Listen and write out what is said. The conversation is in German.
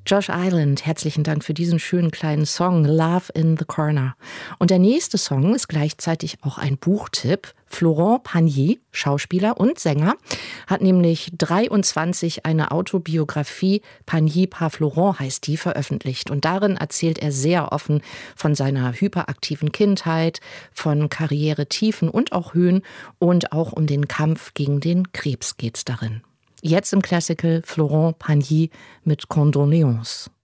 Josh Island, herzlichen Dank für diesen schönen kleinen Song Love in the Corner. Und der nächste Song ist gleichzeitig auch ein Buchtipp. Florent Pagny, Schauspieler und Sänger, hat nämlich 23 eine Autobiografie, Pagny par Florent heißt die, veröffentlicht. Und darin erzählt er sehr offen von seiner hyperaktiven Kindheit, von Karrieretiefen und auch Höhen und auch um den Kampf gegen den Krebs geht's darin. Jetzt im Classical Florent Pagny mit Condoléances.